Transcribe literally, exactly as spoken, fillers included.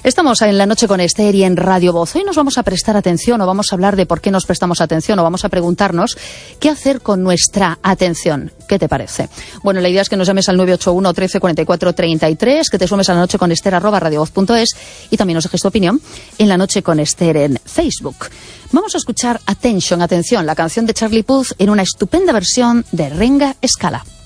Estamos en La Noche con Esther y en Radio Voz. Hoy nos vamos a prestar atención o vamos a hablar de por qué nos prestamos atención o vamos a preguntarnos qué hacer con nuestra atención. ¿Qué te parece? Bueno, la idea es que nos llames al nueve ocho uno, trece, cuarenta y cuatro, treinta y tres, que te sumes a La Noche con Esther arroba radiovoz punto es y también nos dejes tu opinión en La Noche con Esther en Facebook. Vamos a escuchar Attention, atención, la canción de Charlie Puth en una estupenda versión de Renga Scala.